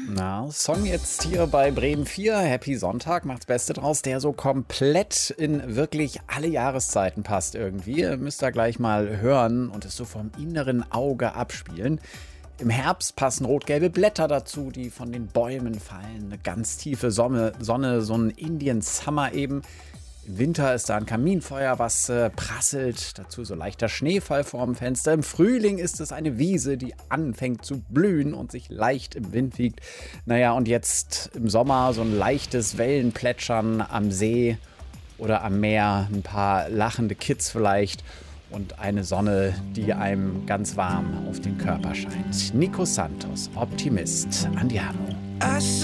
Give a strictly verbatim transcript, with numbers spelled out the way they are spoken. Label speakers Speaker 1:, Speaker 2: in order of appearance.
Speaker 1: Na, Song jetzt hier bei Bremen vier. Happy Sonntag, macht's Beste draus, der so komplett in wirklich alle Jahreszeiten passt irgendwie. Ihr müsst da gleich mal hören und es so vom inneren Auge abspielen. Im Herbst passen rot-gelbe Blätter dazu, die von den Bäumen fallen. Eine ganz tiefe Sonne, Sonne so ein Indian Summer eben. Im Winter ist da ein Kaminfeuer, was äh, prasselt. Dazu so leichter Schneefall vorm Fenster. Im Frühling ist es eine Wiese, die anfängt zu blühen und sich leicht im Wind wiegt. Naja, und jetzt im Sommer so ein leichtes Wellenplätschern am See oder am Meer. Ein paar lachende Kids vielleicht. Und eine Sonne, die einem ganz warm auf den Körper scheint. Nico Santos, Optimist, Andiamo.